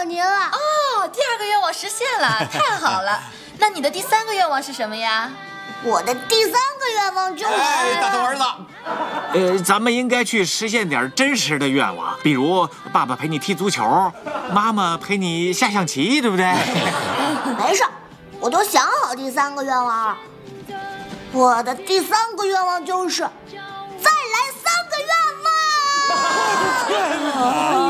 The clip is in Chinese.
到您了。 哦，第2个愿望实现了，太好了。那你的第3个愿望是什么呀？ 我的第3个愿望就是…… 大头儿子， 咱们应该去实现点真实的愿望，比如爸爸陪你踢足球，妈妈陪你下象棋，对不对？ 没事，我都想好第3个愿望了。我的第3个愿望就是再来3个愿望。